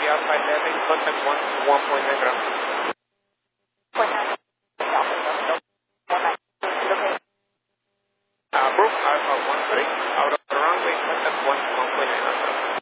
Alpha 11, contact 1.9 ground. Approve Alpha 13, out of the runway, contact 1.9 ground.